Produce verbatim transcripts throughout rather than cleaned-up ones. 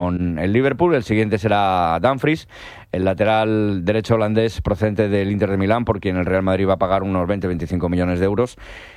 con el Liverpool. El siguiente será Dumfries, el lateral derecho holandés procedente del Inter de Milán, por quien el Real Madrid va a pagar unos veinte a veinticinco millones de euros.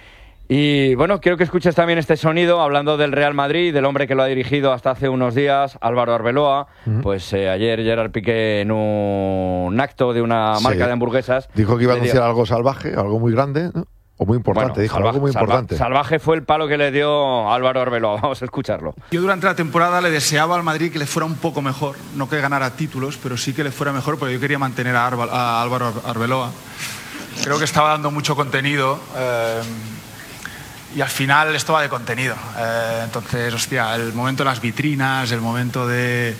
Y bueno, quiero que escuches también este sonido, hablando del Real Madrid, del hombre que lo ha dirigido hasta hace unos días, Álvaro Arbeloa. Uh-huh. Pues eh, ayer Gerard Piqué, en un acto de una marca sí. de hamburguesas, dijo que iba a anunciar dio... algo salvaje, algo muy grande, ¿no? O muy importante, bueno, dijo salvaje, algo muy salva, importante. Salvaje fue el palo que le dio Álvaro Arbeloa. Vamos a escucharlo. Yo durante la temporada le deseaba al Madrid que le fuera un poco mejor, no que ganara títulos, pero sí que le fuera mejor, porque yo quería mantener a, Arba, a Álvaro Arbeloa. Creo que estaba dando mucho contenido. Eh, Y al final esto va de contenido. Eh, entonces, hostia, el momento de las vitrinas, el momento de,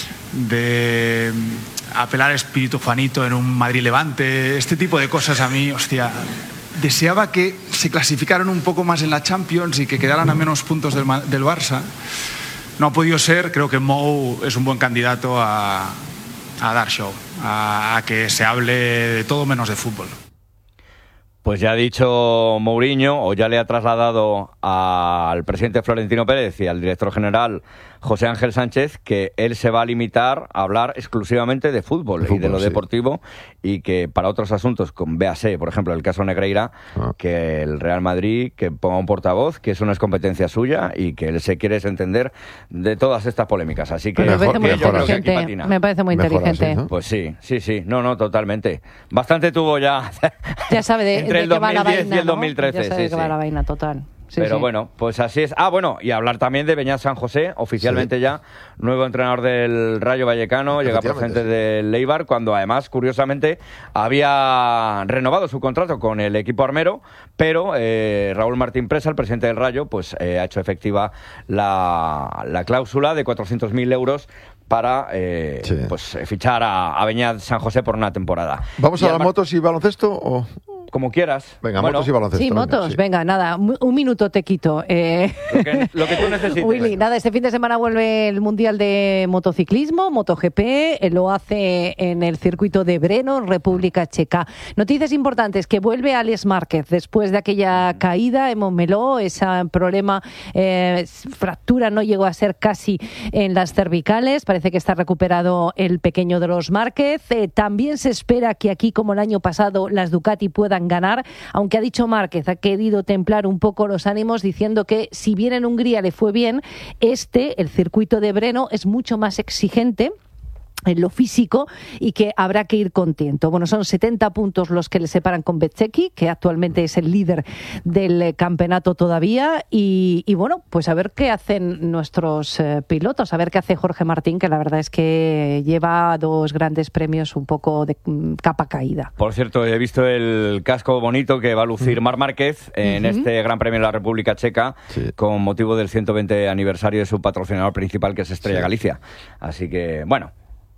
de apelar al espíritu Juanito en un Madrid-Levante, este tipo de cosas a mí, hostia, deseaba que se clasificaran un poco más en la Champions y que quedaran a menos puntos del, del Barça. No ha podido ser. Creo que Mou es un buen candidato a, a dar show, a, a que se hable de todo menos de fútbol. Pues ya ha dicho Mourinho, o ya le ha trasladado al presidente Florentino Pérez y al director general José Ángel Sánchez, que él se va a limitar a hablar exclusivamente de fútbol, de fútbol y de lo sí. deportivo, y que para otros asuntos, con véase, por ejemplo, el caso Negreira, ah. que el Real Madrid que ponga un portavoz, que eso no es competencia suya y que él se quiere desentender de todas estas polémicas. Así que me parece muy yo creo que inteligente. aquí patina. Me parece muy Mejor inteligente. Así, ¿no? Pues sí, sí, sí. No, no, totalmente. Bastante tuvo ya. Ya sabe de, entre de el qué va la dos mil diez vaina, y el ¿no? dos mil trece. Ya sabe sí, de qué sí. va la vaina, total. Sí, Pero sí. bueno, pues así es. Ah, bueno, y hablar también de Beñat San José, oficialmente sí. ya nuevo entrenador del Rayo Vallecano, llega procedente sí. del Eibar, cuando además, curiosamente, había renovado su contrato con el equipo armero, pero eh, Raúl Martín Presa, el presidente del Rayo, pues eh, ha hecho efectiva la, la cláusula de cuatrocientos mil euros para eh, sí. pues fichar a, a Beñat San José por una temporada. ¿Vamos y a las Mar- motos y baloncesto o...? Como quieras. Venga, bueno, motos y baloncesto. Sí, venga, motos, sí. venga, nada, un minuto te quito. Eh... Lo, que, lo que tú necesites. Willy, venga. nada, este fin de semana vuelve el Mundial de Motociclismo, MotoGP, eh, lo hace en el circuito de Brno, en República Checa. Noticias importantes, que vuelve Alex Márquez después de aquella caída en Montmeló, ese problema, eh, fractura no llegó a ser casi en las cervicales, parece que está recuperado el pequeño de los Márquez. Eh, también se espera que aquí, como el año pasado, las Ducati puedan ganar, aunque ha dicho Márquez, ha querido templar un poco los ánimos diciendo que si bien en Hungría le fue bien, este, el circuito de Brno, es mucho más exigente en lo físico y que habrá que ir contento. Bueno, son setenta puntos los que le separan con Bezzecchi, que actualmente es el líder del campeonato todavía, y, y bueno, pues a ver qué hacen nuestros eh, pilotos, a ver qué hace Jorge Martín, que la verdad es que lleva dos grandes premios un poco de mm, capa caída. Por cierto, he visto el casco bonito que va a lucir Marc Márquez en uh-huh. este Gran Premio de la República Checa, sí. con motivo del ciento veinte aniversario de su patrocinador principal, que es Estrella sí. Galicia. Así que, bueno,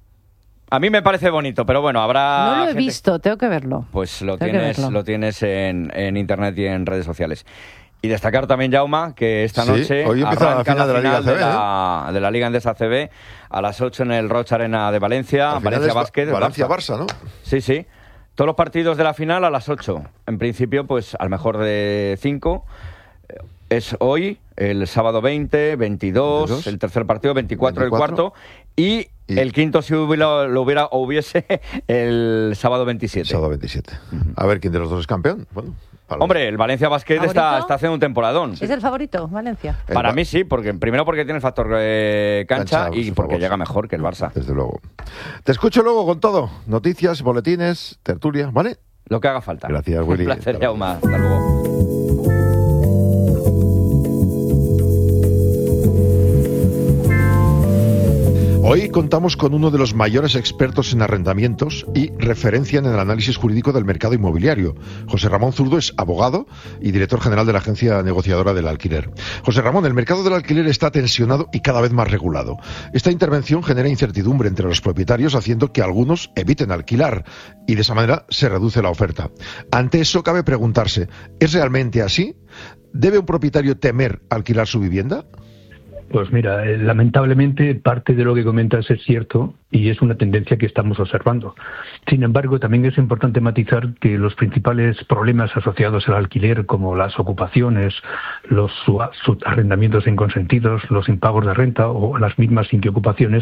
a mí me parece bonito, pero bueno, habrá... No lo he gente... visto, tengo que verlo. Pues lo tengo tienes, lo tienes en, en internet y en redes sociales. Y destacar también, Jaume, que esta noche sí, hoy empieza la final, la final de la Liga A C B, de la, de la Liga Endesa A C B, a las ocho en el Roig Arena de Valencia, Valencia Básquet. Valencia-Barça, ¿no? Sí, sí. Todos los partidos de la final a las ocho. En principio, pues al mejor de cinco. Es hoy, el sábado veinte, veintidós, veintidós, el tercer partido, veinticuatro, veinticuatro el cuarto, y, y el quinto si hubiera, lo hubiera o hubiese el sábado veintisiete. Sábado veintisiete. Uh-huh. A ver quién de los dos es campeón. Bueno, hombre, el Valencia Basket está, está haciendo un temporadón. ¿Es el favorito, Valencia? El Para ba- mí sí, porque primero porque tiene el factor eh, cancha, cancha y porque favor, llega mejor que el Barça. Desde luego. Te escucho luego con todo. Noticias, boletines, tertulia, ¿vale? Lo que haga falta. Gracias, Willy. Un placer, Jaume. Hasta luego. Hoy contamos con uno de los mayores expertos en arrendamientos y referencia en el análisis jurídico del mercado inmobiliario. José Ramón Zurdo es abogado y director general de la agencia negociadora del alquiler. José Ramón, el mercado del alquiler está tensionado y cada vez más regulado. Esta intervención genera incertidumbre entre los propietarios, haciendo que algunos eviten alquilar y de esa manera se reduce la oferta. Ante eso cabe preguntarse, ¿es realmente así? ¿Debe un propietario temer alquilar su vivienda? Pues mira, eh, lamentablemente parte de lo que comentas es cierto y es una tendencia que estamos observando. Sin embargo, también es importante matizar que los principales problemas asociados al alquiler, como las ocupaciones, los arrendamientos inconsentidos, los impagos de renta o las mismas inquiocupaciones,